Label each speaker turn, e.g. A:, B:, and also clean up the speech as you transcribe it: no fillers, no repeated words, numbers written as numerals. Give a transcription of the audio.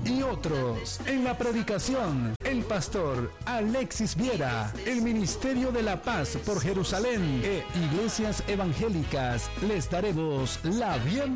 A: y otros. En la predicación, el pastor Alexis Viera, el Ministerio de la Paz por Jerusalén e Iglesias Evangélicas, les daremos la bienvenida.